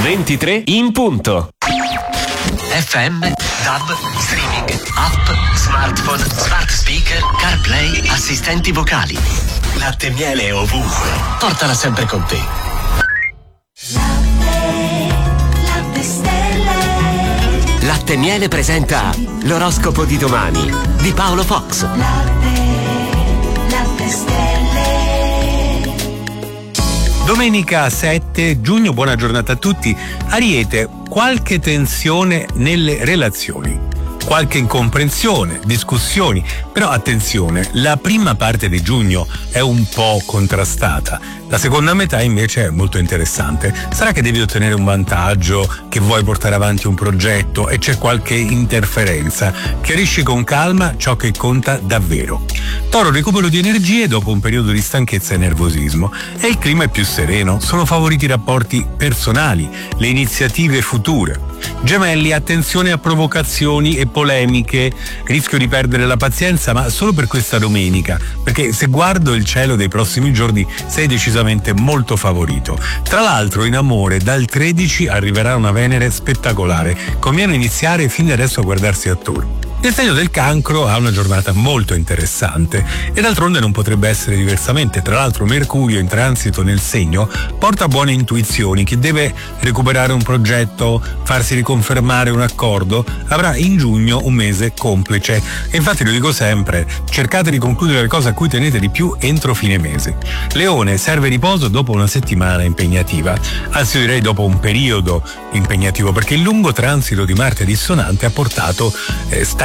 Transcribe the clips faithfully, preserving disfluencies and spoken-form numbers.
ventitré in punto. F M, DAB, streaming, app, smartphone, smart speaker, CarPlay, assistenti vocali. Latte e miele ovunque. Portala sempre con te. Latte, latte stelle. Latte e miele presenta l'oroscopo di domani di Paolo Fox. Latte, latte stelle. Domenica sette giugno, buona giornata a tutti. Ariete, qualche tensione nelle relazioni, qualche incomprensione, discussioni, però attenzione, la prima parte di giugno è un po' contrastata, la seconda metà invece è molto interessante. Sarà che devi ottenere un vantaggio, che vuoi portare avanti un progetto e c'è qualche interferenza. Chiarisci con calma ciò che conta davvero. Toro, recupero di energie dopo un periodo di stanchezza e nervosismo e il clima è più sereno, sono favoriti i rapporti personali, le iniziative future. Gemelli, attenzione a provocazioni e polemiche, rischio di perdere la pazienza ma solo per questa domenica, perché se guardo il cielo dei prossimi giorni sei decisamente molto favorito. Tra l'altro in amore dal tredici arriverà una Venere spettacolare, conviene iniziare fin da adesso a guardarsi attorno. Il segno del Cancro ha una giornata molto interessante e d'altronde non potrebbe essere diversamente. Tra l'altro Mercurio in transito nel segno porta buone intuizioni. Chi deve recuperare un progetto, farsi riconfermare un accordo, avrà in giugno un mese complice. E infatti lo dico sempre, cercate di concludere le cose a cui tenete di più entro fine mese. Leone, serve riposo dopo una settimana impegnativa, anzi io direi dopo un periodo impegnativo, perché il lungo transito di Marte dissonante ha portato eh, stanchezza.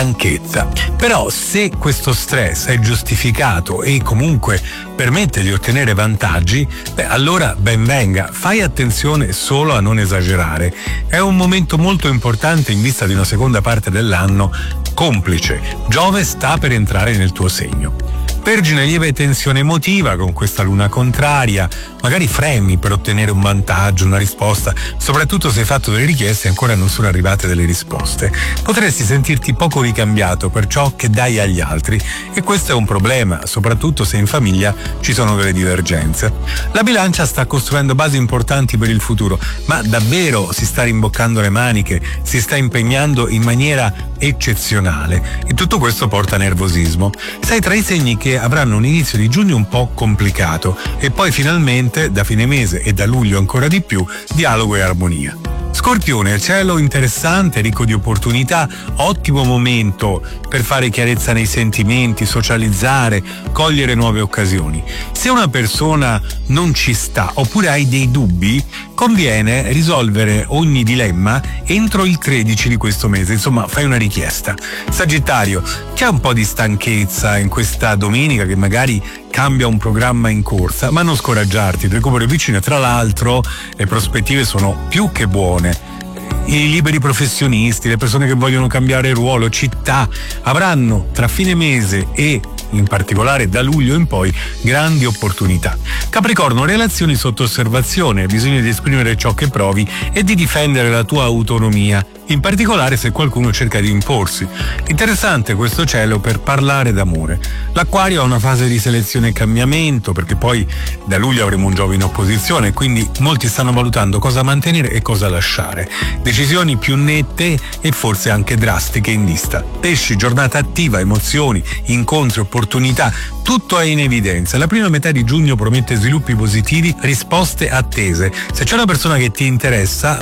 Però se questo stress è giustificato e comunque permette di ottenere vantaggi, beh, allora ben venga. Fai attenzione solo a non esagerare. È un momento molto importante in vista di una seconda parte dell'anno complice. Giove sta per entrare nel tuo segno. Vergine, lieve tensione emotiva con questa luna contraria, magari fremi per ottenere un vantaggio, una risposta, soprattutto se hai fatto delle richieste e ancora non sono arrivate delle risposte. Potresti sentirti poco ricambiato per ciò che dai agli altri e questo è un problema, soprattutto se in famiglia ci sono delle divergenze. La Bilancia sta costruendo basi importanti per il futuro, ma davvero si sta rimboccando le maniche, si sta impegnando in maniera eccezionale e tutto questo porta nervosismo. Sei tra i segni che avranno un inizio di giugno un po' complicato e poi finalmente da fine mese e da luglio ancora di più dialogo e armonia. Scorpione, cielo interessante, ricco di opportunità, ottimo momento per fare chiarezza nei sentimenti, socializzare, cogliere nuove occasioni. Se una persona non ci sta oppure hai dei dubbi, conviene risolvere ogni dilemma entro il tredici di questo mese, insomma fai una richiesta. Sagittario, c'è un po' di stanchezza in questa domenica che magari cambia un programma in corsa, ma non scoraggiarti, il recupero è vicino. Tra l'altro le prospettive sono più che buone. I liberi professionisti, le persone che vogliono cambiare ruolo, città, avranno tra fine mese e in particolare da luglio in poi grandi opportunità. Capricorno, relazioni sotto osservazione, bisogna di esprimere ciò che provi e di difendere la tua autonomia, in particolare se qualcuno cerca di imporsi. Interessante questo cielo per parlare d'amore. L'Acquario ha una fase di selezione e cambiamento, perché poi da luglio avremo un Giove in opposizione, quindi molti stanno valutando cosa mantenere e cosa lasciare. Decisioni più nette e forse anche drastiche in vista. Pesci, giornata attiva, emozioni, incontri, opportunità, tutto è in evidenza. La prima metà di giugno promette sviluppi positivi, risposte attese. Se c'è una persona che ti interessa,